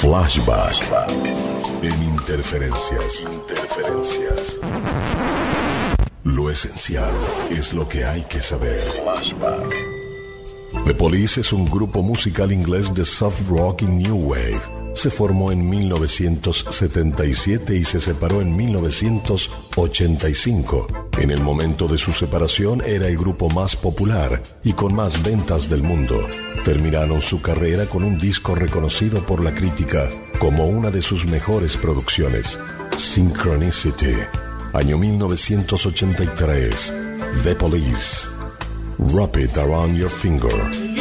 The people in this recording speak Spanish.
Flashback en Interferencias. Lo esencial es lo que hay que saber. Flashback. The Police es un grupo musical inglés de soft rock y new wave. Se formó en 1977 y se separó en 1985. En el momento de su separación era el grupo más popular y con más ventas del mundo. Terminaron su carrera con un disco reconocido por la crítica como una de sus mejores producciones, Synchronicity, año 1983. The Police, Wrap It Around Your Finger.